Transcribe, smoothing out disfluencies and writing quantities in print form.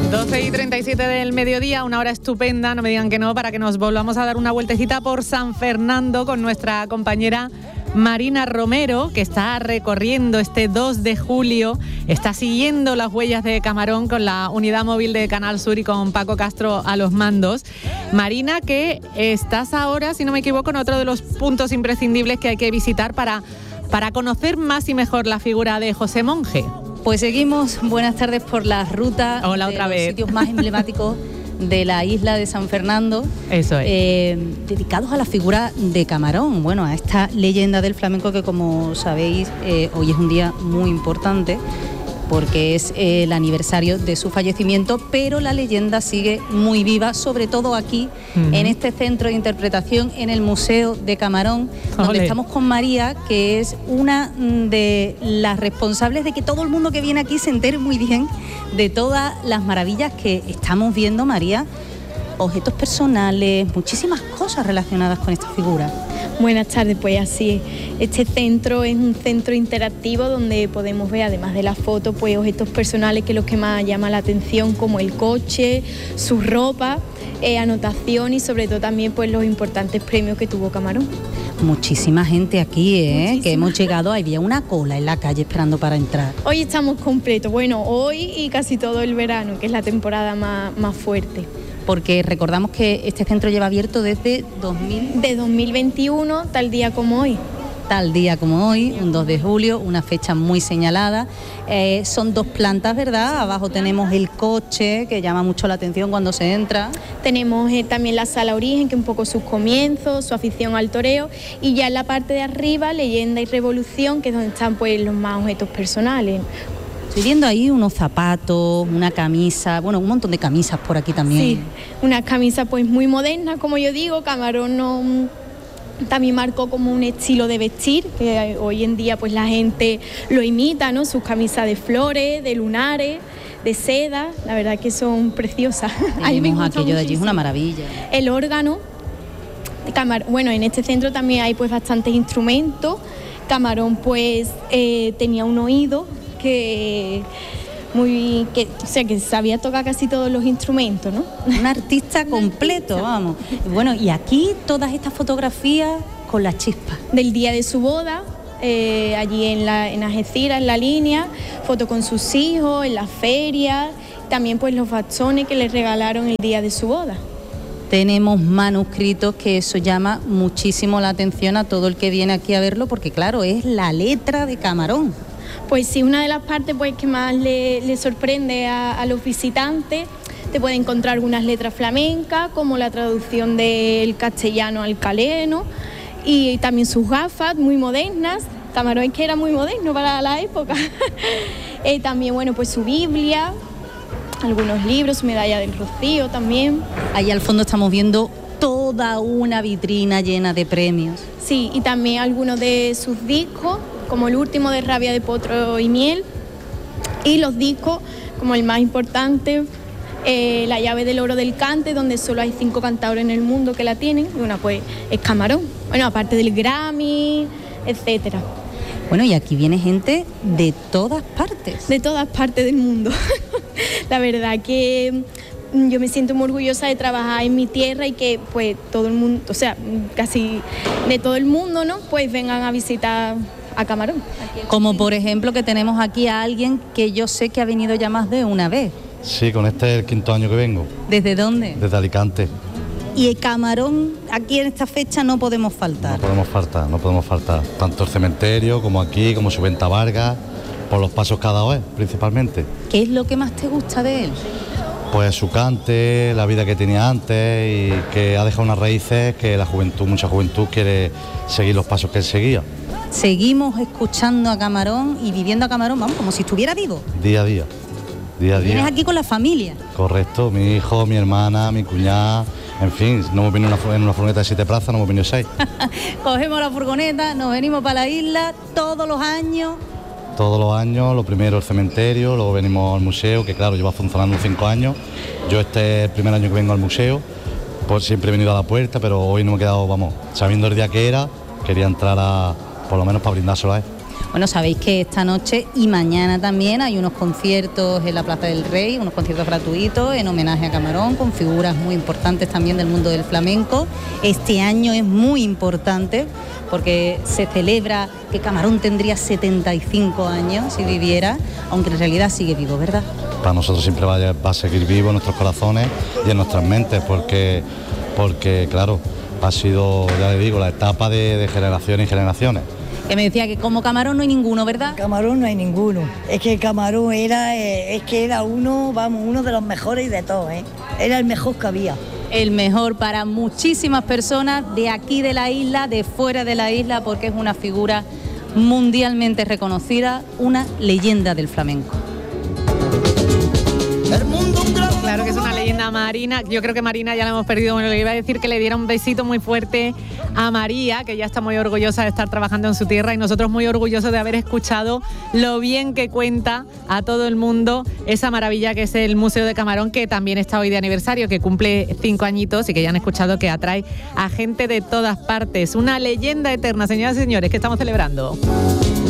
12:37 del mediodía, una hora estupenda, no me digan que no, para que nos volvamos a dar una vueltecita por San Fernando con nuestra compañera Marina Romero, que está recorriendo este 2 de julio, está siguiendo las huellas de Camarón con la unidad móvil de Canal Sur y con Paco Castro a los mandos. Marina, que estás ahora, si no me equivoco, en otro de los puntos imprescindibles que hay que visitar para conocer más y mejor la figura de José Monje. Pues seguimos, buenas tardes, por la ruta. Hola, de otra los vez. Sitios más emblemáticos de la isla de San Fernando. Eso es. Dedicados a la figura de Camarón, bueno, a esta leyenda del flamenco que, como sabéis, hoy es un día muy importante porque es el aniversario de su fallecimiento, pero la leyenda sigue muy viva, sobre todo aquí, en este centro de interpretación, en el Museo de Camarón, donde estamos con María, que es una de las responsables de que todo el mundo que viene aquí se entere muy bien de todas las maravillas que estamos viendo, María. Objetos personales, muchísimas cosas relacionadas con esta figura. Buenas tardes, pues así es. Este centro es un centro interactivo donde podemos ver, además de las fotos, pues objetos personales, que es lo que más llama la atención, como el coche, su ropa, anotación y sobre todo también pues los importantes premios que tuvo Camarón. Muchísima gente aquí, que hemos llegado, había una cola en la calle esperando para entrar. Hoy estamos completos, bueno, hoy y casi todo el verano, que es la temporada más fuerte. Porque recordamos que este centro lleva abierto desde de 2021, tal día como hoy. Tal día como hoy, un 2 de julio, una fecha muy señalada. Son 2 plantas, ¿verdad? Abajo tenemos el coche, que llama mucho la atención cuando se entra. Tenemos también la sala origen, que es un poco sus comienzos, su afición al toreo. Y ya en la parte de arriba, leyenda y revolución, que es donde están pues los más objetos personales. Estoy viendo ahí unos zapatos, una camisa, bueno, un montón de camisas por aquí también. Sí, unas camisas pues muy modernas, como yo digo. Camarón también marcó como un estilo de vestir, que hoy en día pues la gente lo imita, ¿no? Sus camisas de flores, de lunares, de seda, la verdad que son preciosas. Tenemos aquello de allí, es una maravilla. El órgano, bueno, en este centro también hay pues bastantes instrumentos. Camarón pues tenía un oído que sabía tocar casi todos los instrumentos, ¿no? Un artista completo, vamos. Bueno, y aquí todas estas fotografías con las chispas. Del día de su boda, allí en Algeciras, en la línea, foto con sus hijos, en la feria, también pues los bastones que les regalaron el día de su boda. Tenemos manuscritos, que eso llama muchísimo la atención a todo el que viene aquí a verlo, porque claro, es la letra de Camarón. Pues sí, una de las partes pues que más le sorprende a los visitantes. Te puede encontrar algunas letras flamencas, como la traducción del castellano al caleno, y también sus gafas muy modernas. Camarón es que era muy moderno para la época. También, bueno, pues su Biblia, algunos libros, su medalla del Rocío también. Ahí al fondo estamos viendo toda una vitrina llena de premios. Sí, y también algunos de sus discos, como el último de Rabia de Potro y Miel, y los discos como el más importante, La llave del oro del cante, donde solo hay 5 cantadores en el mundo que la tienen, y una pues es Camarón, bueno, aparte del Grammy, etcétera. Bueno, y aquí viene gente de todas partes. De todas partes del mundo. La verdad que yo me siento muy orgullosa de trabajar en mi tierra y que pues todo el mundo, o sea, casi de todo el mundo, ¿no? Pues vengan a visitar a Camarón. Como por ejemplo que tenemos aquí a alguien que yo sé que ha venido ya más de una vez. Sí, con este es el 5º año que vengo. ¿Desde dónde? Desde Alicante. Y el Camarón, aquí en esta fecha no podemos faltar. No podemos faltar. Tanto el cementerio como aquí, como su venta Vargas, por los pasos cada vez, principalmente. ¿Qué es lo que más te gusta de él? Pues su cante, la vida que tenía antes y que ha dejado unas raíces que la juventud, mucha juventud quiere seguir los pasos que él seguía. Seguimos escuchando a Camarón y viviendo a Camarón, vamos, como si estuviera vivo. Día a día. Vienes aquí con la familia. Correcto, mi hijo, mi hermana, mi cuñada, en fin, no hemos venido en una furgoneta de 7 plazas, no hemos venido 6. Cogemos la furgoneta, nos venimos para la isla todos los años. Todos los años, lo primero el cementerio, luego venimos al museo, que claro, lleva funcionando 5 años. Yo este es el primer año que vengo al museo, pues siempre he venido a la puerta, pero hoy no me he quedado, vamos, sabiendo el día que era, quería entrar por lo menos para brindárselo a él. Bueno, sabéis que esta noche y mañana también hay unos conciertos en la Plaza del Rey, unos conciertos gratuitos en homenaje a Camarón, con figuras muy importantes también del mundo del flamenco. Este año es muy importante porque se celebra que Camarón tendría 75 años si viviera, aunque en realidad sigue vivo, ¿verdad? Para nosotros siempre va a seguir vivo en nuestros corazones y en nuestras mentes, porque claro, ha sido, ya le digo, la etapa de generaciones y generaciones. Que me decía que como Camarón no hay ninguno, ¿verdad? Camarón no hay ninguno. Es que Camarón era uno de los mejores de todos, ¿eh? Era el mejor que había. El mejor para muchísimas personas de aquí de la isla, de fuera de la isla, porque es una figura mundialmente reconocida, una leyenda del flamenco. Claro que es una leyenda, Marina. Yo creo que Marina ya la hemos perdido. Bueno, le iba a decir que le diera un besito muy fuerte a María, que ya está muy orgullosa de estar trabajando en su tierra, y nosotros muy orgullosos de haber escuchado lo bien que cuenta a todo el mundo esa maravilla que es el Museo de Camarón, que también está hoy de aniversario, que cumple 5 añitos y que ya han escuchado que atrae a gente de todas partes. Una leyenda eterna, señoras y señores, que estamos celebrando.